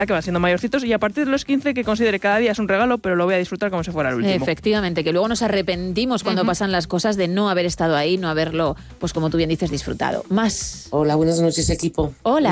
que van siendo mayorcitos, y a partir de los 15 que considere cada día es un regalo, pero lo voy a disfrutar como si fuera el último. Efectivamente, que luego nos arrepentimos cuando pasan las cosas de no haber estado ahí, no haberlo, pues como tú bien dices, disfrutado. Más. Hola, buenas noches, equipo. Hola.